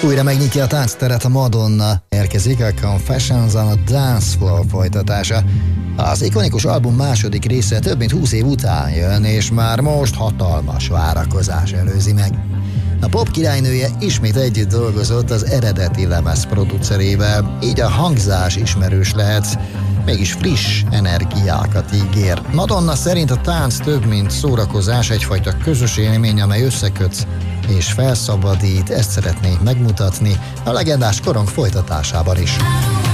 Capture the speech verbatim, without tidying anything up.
Újra megnyitja a táncteret a Madonna. Érkezik a Confessions on a Dance Floor folytatása. Az ikonikus album második része több mint húsz év után jön, és már most hatalmas várakozás előzi meg. A pop királynője ismét együtt dolgozott az eredeti lemez producerével, így a hangzás ismerős lehet, mégis friss energiákat ígér. Madonna szerint a tánc több, mint szórakozás, egyfajta közös élmény, amely összeköt és felszabadít, ezt szeretné megmutatni a legendás korong folytatásában is.